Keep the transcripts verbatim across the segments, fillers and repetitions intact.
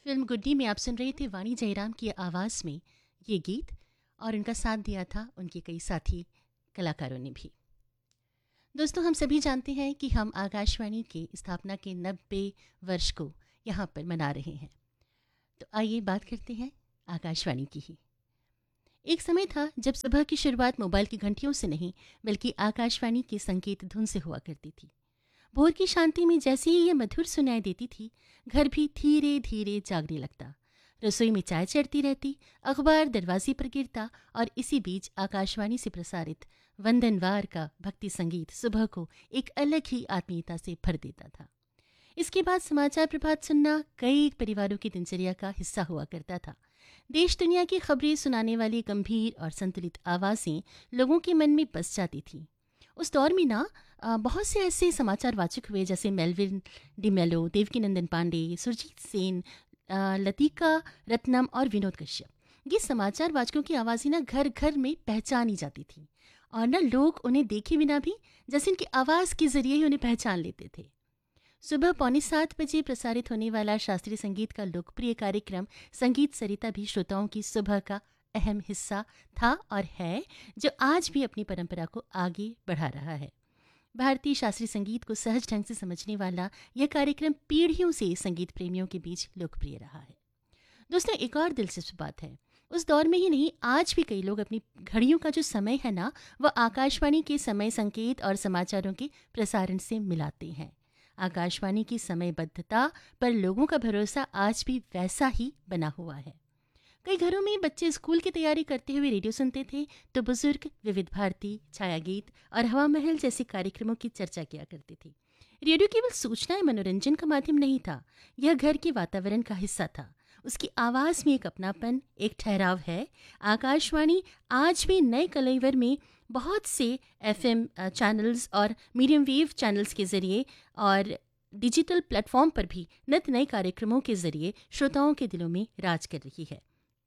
Film गुड्डी में आप सुन रहे थे वाणी जयराम की आवाज़ में ये गीत, और उनका साथ दिया था उनके कई साथी कलाकारों ने भी। दोस्तों, हम सभी जानते हैं कि हम आकाशवाणी के स्थापना के नब्बे वर्ष को यहाँ पर मना रहे हैं। तो आइए बात करते हैं आकाशवाणी की ही। एक समय था जब सुबह की शुरुआत मोबाइल की घंटियों से नहीं, बल्कि आकाशवाणी के संकेत धुन से हुआ करती थी। भोर की शांति में जैसे ही ये मधुर सुनाई देती थी, घर भी धीरे धीरे जागने लगता। रसोई में चाय चढ़ती रहती, अखबार दरवाजे पर गिरता, और इसी बीच आकाशवाणी से प्रसारित वंदनवार का भक्ति संगीत सुबह को एक अलग ही आत्मीयता से भर देता था। इसके बाद समाचार प्रभात सुनना कई परिवारों की दिनचर्या का हिस्सा हुआ करता था। देश दुनिया की खबरें सुनाने वाली गंभीर और संतुलित आवाज़ें लोगों के मन में बस जाती थीं। उस दौर में ना अ, बहुत से ऐसे समाचार वाचक हुए जैसे मेलविन डिमेलो, देवकीनंदन पांडे, सुरजीत सेन, अ, लतिका रत्नम और विनोद कश्यप। ये समाचार वाचकों की आवाज़ें ना घर घर में पहचानी जाती थी, और ना लोग उन्हें देखे बिना भी जैसे उनकी आवाज़ के जरिए ही उन्हें पहचान लेते थे। सुबह पौने सात बजे प्रसारित होने वाला शास्त्रीय संगीत का लोकप्रिय कार्यक्रम संगीत सरिता भी श्रोताओं की सुबह का अहम हिस्सा था और है, जो आज भी अपनी परंपरा को आगे बढ़ा रहा है। भारतीय शास्त्रीय संगीत को सहज ढंग से समझने वाला यह कार्यक्रम पीढ़ियों से संगीत प्रेमियों के बीच लोकप्रिय रहा है। दोस्तों, एक और दिलचस्प बात है, उस दौर में ही नहीं, आज भी कई लोग अपनी घड़ियों का जो समय है ना, वह आकाशवाणी के समय संकेत और समाचारों के प्रसारण से मिलाते हैं। आकाशवाणी की समयबद्धता पर लोगों का भरोसा आज भी वैसा ही बना हुआ है। कई घरों में बच्चे स्कूल की तैयारी करते हुए रेडियो सुनते थे, तो बुजुर्ग विविध भारती, छाया गीत और हवा महल जैसे कार्यक्रमों की चर्चा किया करते थे। रेडियो केवल सूचना या मनोरंजन का माध्यम नहीं था, यह घर के वातावरण का हिस्सा था। उसकी आवाज़ में एक अपनापन, एक ठहराव है। आकाशवाणी आज भी नए कलेवर में बहुत से एफएम चैनल्स और मीडियम वेव चैनल्स के जरिए और डिजिटल प्लेटफॉर्म पर भी नित नए कार्यक्रमों के जरिए श्रोताओं के दिलों में राज कर रही है।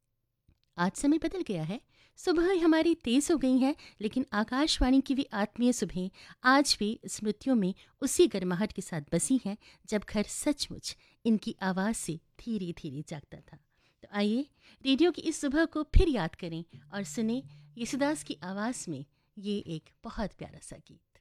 आज समय बदल गया है, सुबह हमारी तेज हो गई हैं, लेकिन आकाशवाणी की भी आत्मीय सुबहें आज भी स्मृतियों में उसी गर्माहट के साथ बसी हैं, जब घर सचमुच इनकी आवाज़ से धीरे धीरे जागता था। तो आइए रेडियो की इस सुबह को फिर याद करें और सुने येसुदास की आवाज़ में ये एक बहुत प्यारा सा गीत।